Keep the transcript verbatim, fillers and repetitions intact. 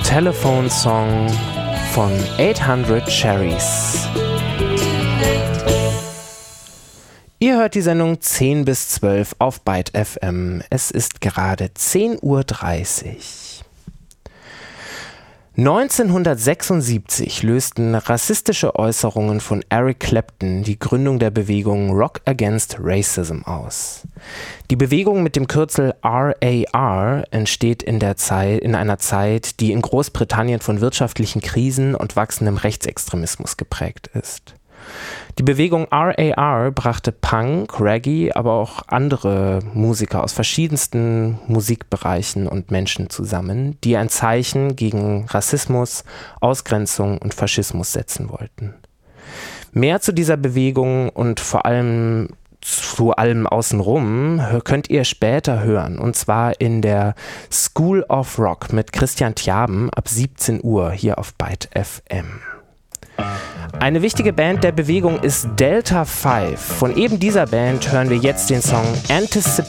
Telephone Song von achthundert Cherries. Ihr hört die Sendung zehn bis zwölf auf Byte F M. Es ist gerade zehn Uhr dreißig. neunzehnhundertsechsundsiebzig lösten rassistische Äußerungen von Eric Clapton die Gründung der Bewegung Rock Against Racism aus. Die Bewegung mit dem Kürzel R A R entsteht in, der Zeit, in einer Zeit, die in Großbritannien von wirtschaftlichen Krisen und wachsendem Rechtsextremismus geprägt ist. Die Bewegung R A R brachte Punk, Reggae, aber auch andere Musiker aus verschiedensten Musikbereichen und Menschen zusammen, die ein Zeichen gegen Rassismus, Ausgrenzung und Faschismus setzen wollten. Mehr zu dieser Bewegung und vor allem zu allem außenrum könnt ihr später hören, und zwar in der School of Rock mit Christian Tjaben ab siebzehn Uhr hier auf Byte F M. Eine wichtige Band der Bewegung ist Delta Five. Von eben dieser Band hören wir jetzt den Song Anticipation.